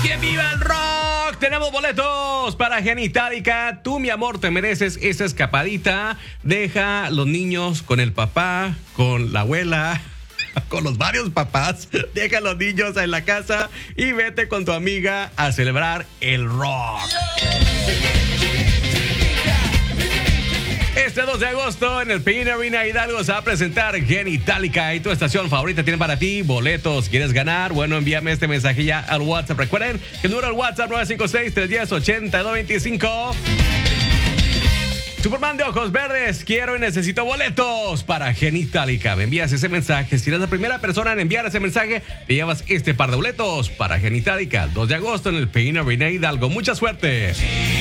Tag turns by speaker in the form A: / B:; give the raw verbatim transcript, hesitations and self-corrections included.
A: ¡Que viva el rock! Tenemos boletos para Genitalica. Tú, mi amor, te mereces esa escapadita. Deja los niños con el papá, con la abuela, con los varios papás. Deja a los niños en la casa y vete con tu amiga a celebrar el rock. Este dos de agosto en el Pin Arena Hidalgo se va a presentar Genitalica y tu estación favorita tiene para ti boletos. ¿Quieres ganar? Bueno, envíame este mensaje ya al WhatsApp. Recuerden que el número del WhatsApp nueve cinco seis, tres uno cero, ocho dos dos cinco. Superman de ojos verdes, quiero y necesito boletos para Genitalica. Me envías ese mensaje. Si eres la primera persona en enviar ese mensaje, te llevas este par de boletos para Genitalica. dos de agosto en el Pin Arena Hidalgo. Mucha suerte.